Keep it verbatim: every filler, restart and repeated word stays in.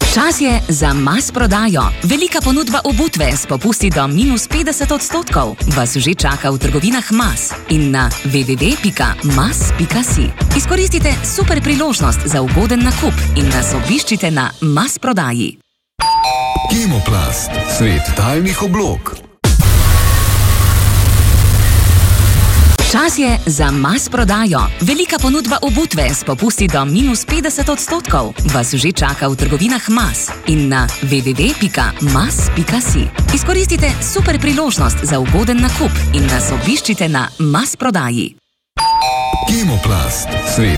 Čas je za Mas prodajo. Velika ponudba obutve s popusti do minus petdeset odstotkov vas že čaka v trgovinah Mas in na w w w pika mas pika si. Izkoristite super priložnost za ugoden nakup in nas obiščite na Mas prodaji. Kemoplast, svet talnih oblog. Čas je za Mas prodajo. Velika ponudba obutve s popusti do minus petdeset odstotkov vas že čaka v trgovinah Mas in na w w w pika mas pika si. Izkoristite super priložnost za ugoden nakup in nas obiščite na Mas prodaji. Kemoplast, svet